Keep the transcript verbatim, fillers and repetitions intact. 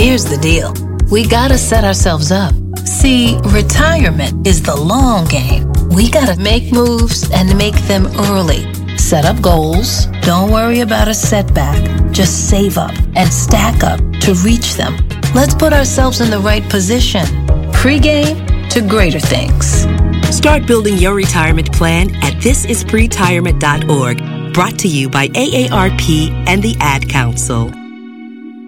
Here's the deal. We gotta set ourselves up. See, retirement is the long game. We gotta make moves and make them early. Set up goals. Don't worry about a setback. Just save up and stack up to reach them. Let's put ourselves in the right position. Pre-game to greater things. Start building your retirement plan at this is pretirement dot org. Brought to you by A A R P and the Ad Council.